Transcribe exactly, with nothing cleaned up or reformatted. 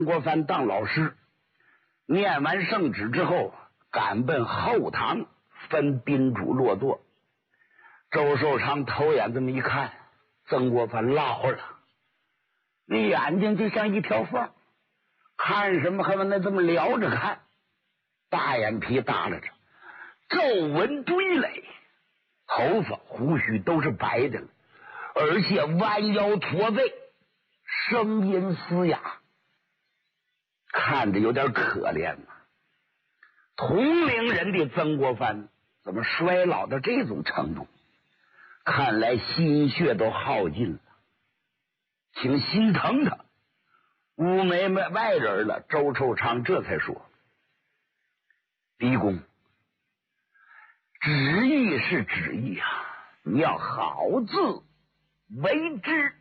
国藩当老师，念完圣旨之后，赶奔后堂分宾主落座。周寿昌头眼这么一看，曾国藩老了，你眼睛就像一条缝，看什么还往那这么撩着看，大眼皮耷拉着，皱纹堆垒，头发胡须都是白的了，而且弯腰驼背，声音嘶哑，看着有点可怜呐、啊。同龄人的曾国藩怎么衰老到这种程度？看来心血都耗尽了，请心疼他。乌梅梅外人了，周寿昌这才说：“狄公，旨意是旨意啊，你要好自为之。”